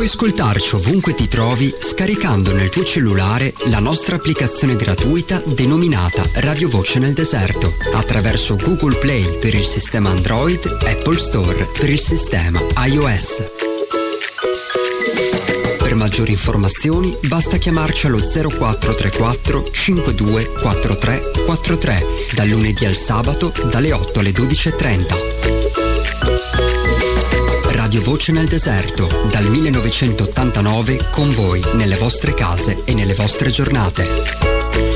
Puoi ascoltarci ovunque ti trovi scaricando nel tuo cellulare la nostra applicazione gratuita denominata Radio Voce nel Deserto attraverso Google Play per il sistema Android, Apple Store per il sistema iOS. Per maggiori informazioni basta chiamarci allo 0434 52 43 43 dal lunedì al sabato dalle 8 alle 12:30. Radio Voce nel Deserto, dal 1989 con voi nelle vostre case e nelle vostre giornate.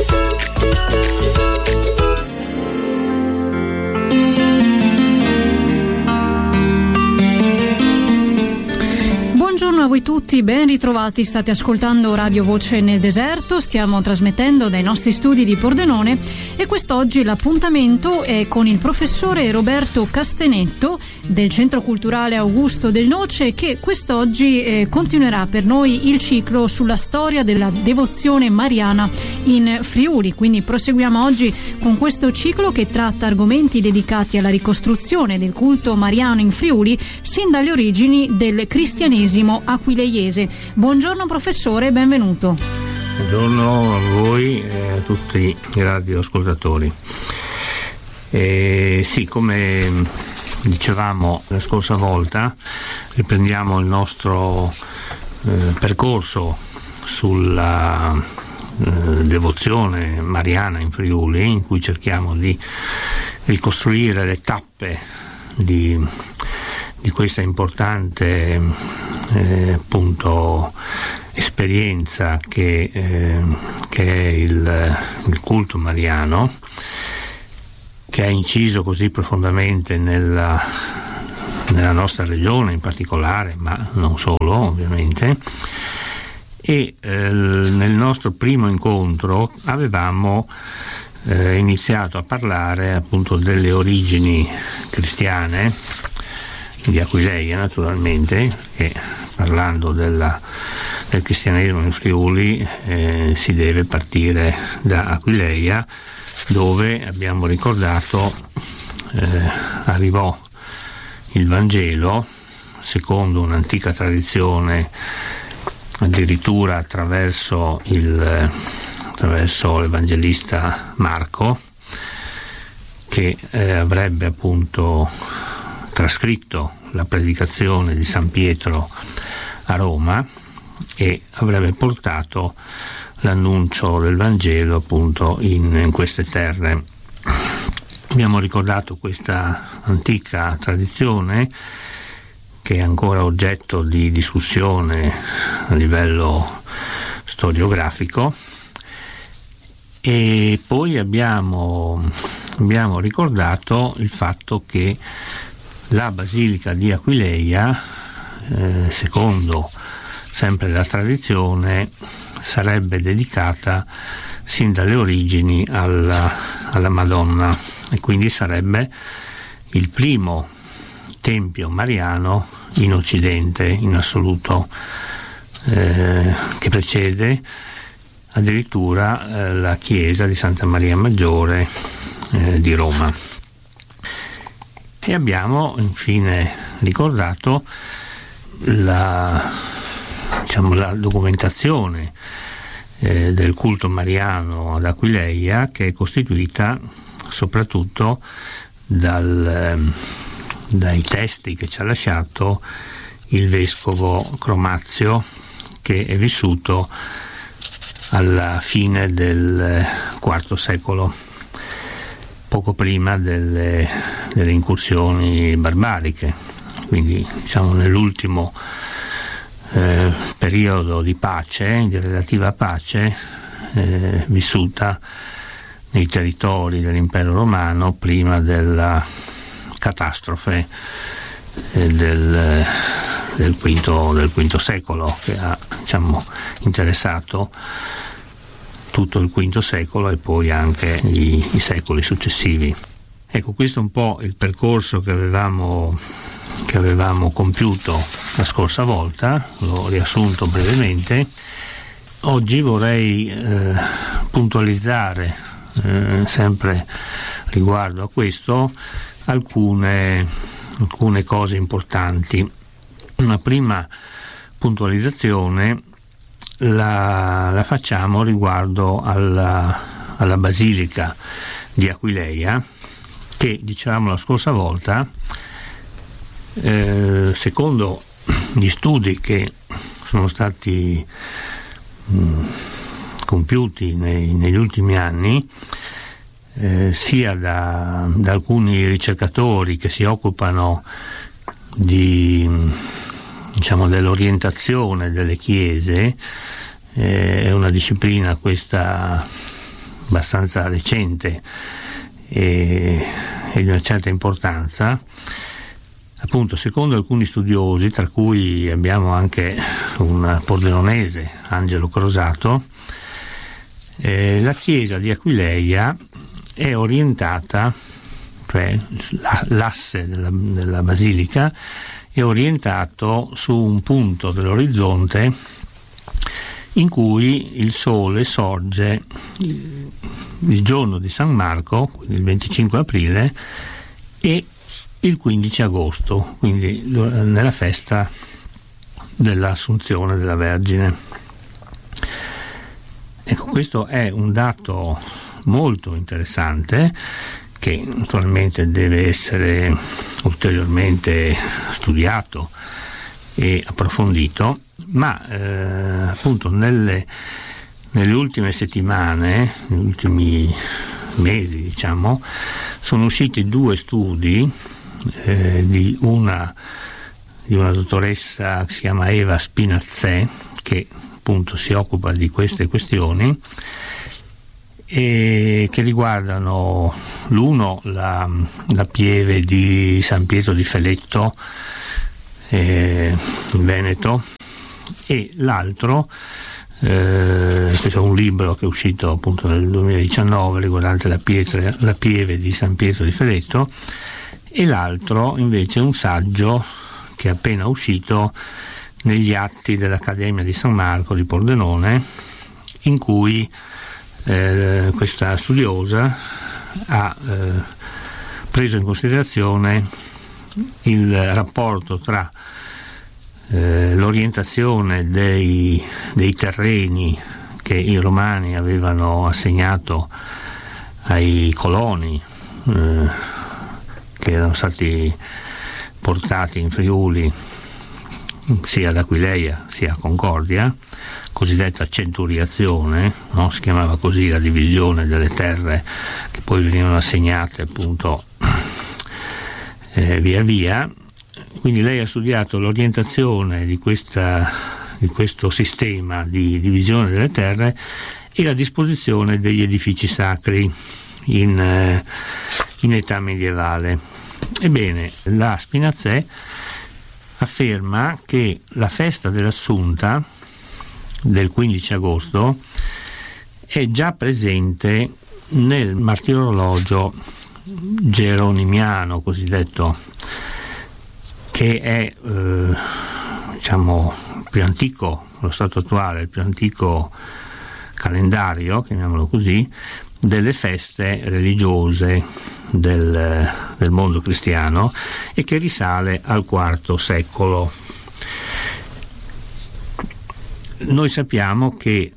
Buongiorno a voi tutti, ben ritrovati, state ascoltando Radio Voce nel Deserto, stiamo trasmettendo dai nostri studi di Pordenone e quest'oggi l'appuntamento è con il professore Roberto Castenetto del Centro Culturale Augusto del Noce, che quest'oggi continuerà per noi il ciclo sulla storia della devozione mariana in Friuli. Quindi proseguiamo oggi con questo ciclo che tratta argomenti dedicati alla ricostruzione del culto mariano in Friuli sin dalle origini del cristianesimo aquileiese. Buongiorno professore, benvenuto. Buongiorno a voi e a tutti i radioascoltatori. Sì, come dicevamo la scorsa volta, riprendiamo il nostro percorso sulla devozione mariana in Friuli, in cui cerchiamo di ricostruire le tappe di questa importante appunto esperienza che è il culto mariano, che ha inciso così profondamente nella nostra regione in particolare, ma non solo ovviamente. E nel nostro primo incontro avevamo iniziato a parlare appunto delle origini cristiane di Aquileia, naturalmente, che parlando del cristianesimo in Friuli si deve partire da Aquileia, dove abbiamo ricordato arrivò il Vangelo secondo un'antica tradizione, addirittura attraverso l'evangelista Marco, che avrebbe appunto trascritto la predicazione di San Pietro a Roma e avrebbe portato l'annuncio del Vangelo appunto in queste terre. Abbiamo ricordato questa antica tradizione che è ancora oggetto di discussione a livello storiografico, e poi abbiamo ricordato il fatto che la Basilica di Aquileia, secondo sempre la tradizione, sarebbe dedicata sin dalle origini alla Madonna, e quindi sarebbe il primo tempio mariano in Occidente in assoluto, che precede addirittura la chiesa di Santa Maria Maggiore di Roma. E abbiamo infine ricordato la documentazione del culto mariano ad Aquileia, che è costituita soprattutto dai testi che ci ha lasciato il vescovo Cromazio, che è vissuto alla fine del IV secolo, poco prima delle incursioni barbariche, quindi diciamo nell'ultimo periodo di pace, di relativa pace, vissuta nei territori dell'impero romano prima della catastrofe del V secolo, che ha interessato tutto il V secolo e poi anche i secoli successivi. Ecco, questo è un po' il percorso che avevamo compiuto la scorsa volta, l'ho riassunto brevemente. Oggi vorrei puntualizzare sempre riguardo a questo alcune cose importanti. Una prima puntualizzazione la facciamo riguardo alla Basilica di Aquileia, che dicevamo la scorsa volta, secondo gli studi che sono stati compiuti negli ultimi anni, sia da alcuni ricercatori che si occupano dell'orientazione delle chiese, è una disciplina questa abbastanza recente e di una certa importanza. Appunto, secondo alcuni studiosi, tra cui abbiamo anche un pordenonese, Angelo Crosato, la chiesa di Aquileia è orientata, cioè l'asse della basilica è orientato su un punto dell'orizzonte in cui il sole sorge il giorno di San Marco, il 25 aprile, e il 15 agosto, quindi nella festa dell'Assunzione della Vergine. Ecco, questo è un dato molto interessante che naturalmente deve essere ulteriormente studiato e approfondito, ma appunto nelle ultime settimane, negli ultimi mesi diciamo, sono usciti 2 studi di una dottoressa che si chiama Eva Spinazzè, che appunto si occupa di queste questioni, e che riguardano l'uno la pieve di San Pietro di Feletto in Veneto, e l'altro questo è un libro che è uscito appunto nel 2019 riguardante la pieve di San Pietro di Feletto, e l'altro invece è un saggio che è appena uscito negli atti dell'Accademia di San Marco di Pordenone, in cui questa studiosa ha preso in considerazione il rapporto tra l'orientazione dei terreni che i romani avevano assegnato ai coloni che erano stati portati in Friuli sia ad Aquileia sia a Concordia, cosiddetta centuriazione, no? Si chiamava così la divisione delle terre che poi venivano assegnate appunto via via. Quindi lei ha studiato l'orientazione di questo sistema di divisione delle terre e la disposizione degli edifici sacri in età medievale. Ebbene, la Spinazzè afferma che la festa dell'Assunta del 15 agosto è già presente nel martirologio geronimiano cosiddetto, che è più antico, lo stato attuale, il più antico calendario, chiamiamolo così, delle feste religiose del mondo cristiano, e che risale al IV secolo. Noi sappiamo che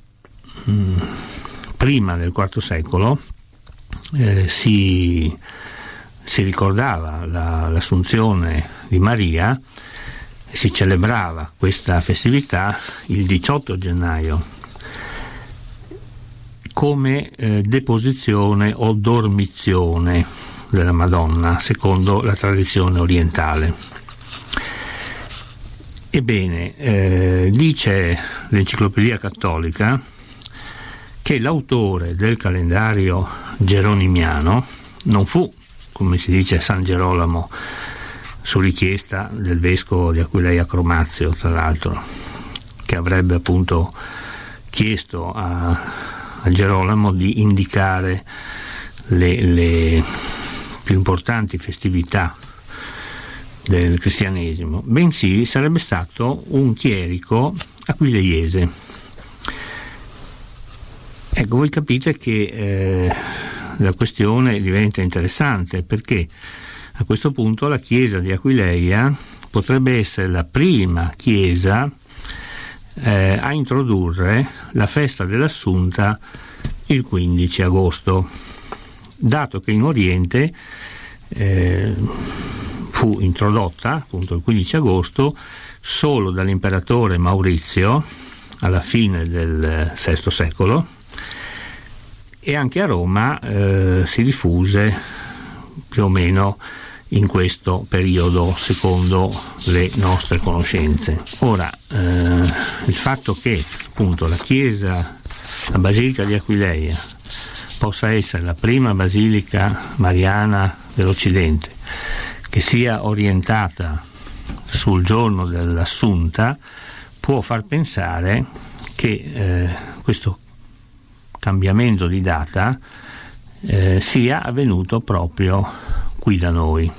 prima del IV secolo si ricordava l'Assunzione di Maria, si celebrava questa festività il 18 gennaio come deposizione o dormizione della Madonna, secondo la tradizione orientale. Ebbene, dice l'Enciclopedia Cattolica che l'autore del calendario geronimiano non fu, come si dice, San Gerolamo, su richiesta del vescovo di Aquileia Chromazio, tra l'altro, che avrebbe appunto chiesto a Gerolamo di indicare le più importanti festività del cristianesimo, bensì sarebbe stato un chierico aquileiese. Ecco, voi capite che la questione diventa interessante, perché a questo punto la chiesa di Aquileia potrebbe essere la prima chiesa a introdurre la festa dell'Assunta il 15 agosto, dato che in Oriente fu introdotta appunto il 15 agosto solo dall'imperatore Maurizio alla fine del VI secolo, e anche a Roma si diffuse più o meno in questo periodo secondo le nostre conoscenze. Ora, il fatto che appunto la Basilica di Aquileia possa essere la prima basilica mariana dell'Occidente, che sia orientata sul giorno dell'Assunta, può far pensare che questo cambiamento di data sia avvenuto proprio qui da noi.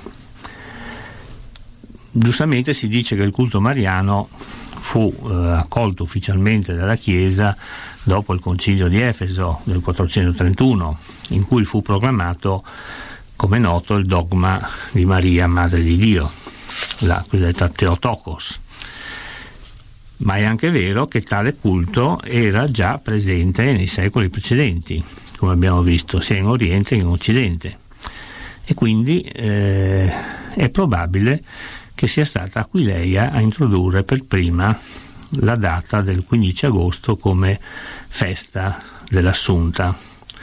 Giustamente si dice che il culto mariano fu accolto ufficialmente dalla Chiesa dopo il Concilio di Efeso del 431, in cui fu proclamato, come noto, il dogma di Maria, Madre di Dio, la cosiddetta Theotokos. Ma è anche vero che tale culto era già presente nei secoli precedenti, come abbiamo visto, sia in Oriente che in Occidente, e quindi è probabile che sia stata Aquileia a introdurre per prima la data del 15 agosto come festa dell'Assunta.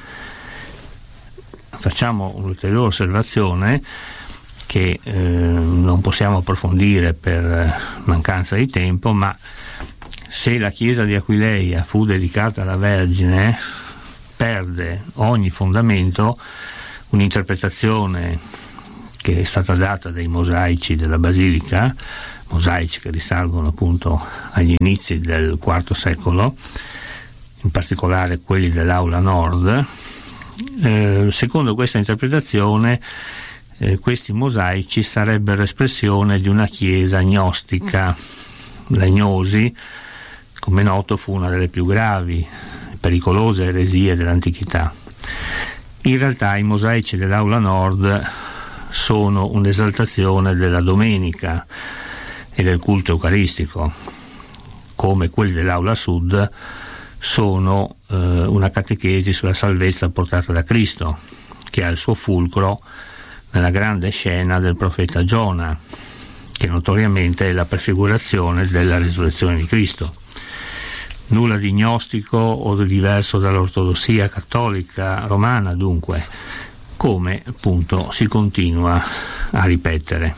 Facciamo un'ulteriore osservazione che non possiamo approfondire per mancanza di tempo, ma se la chiesa di Aquileia fu dedicata alla Vergine, perde ogni fondamento un'interpretazione che è stata data dai mosaici della basilica, mosaici che risalgono appunto agli inizi del IV secolo, in particolare quelli dell'Aula Nord. Secondo questa interpretazione questi mosaici sarebbero espressione di una chiesa gnostica. La gnosi, come noto, fu una delle più gravi e pericolose eresie dell'antichità. In realtà i mosaici dell'Aula Nord sono un'esaltazione della domenica e del culto eucaristico, come quelli dell'Aula Sud sono una catechesi sulla salvezza portata da Cristo, che ha il suo fulcro nella grande scena del profeta Giona, che notoriamente è la prefigurazione della risurrezione di Cristo. Nulla di gnostico o di diverso dall'ortodossia cattolica romana, dunque, come appunto si continua a ripetere.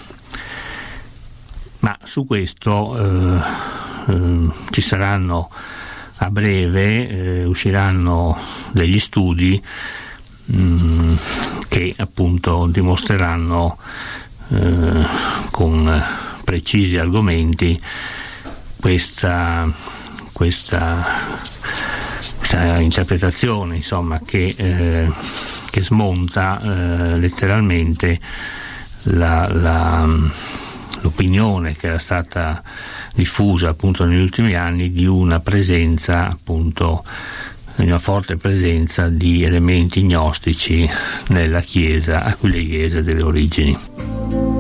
Ma su questo ci saranno a breve, usciranno degli studi che appunto dimostreranno con precisi argomenti questa interpretazione, insomma, che smonta letteralmente l'opinione che era stata diffusa appunto negli ultimi anni di una presenza, appunto, una forte presenza di elementi gnostici nella chiesa aquileiese delle origini.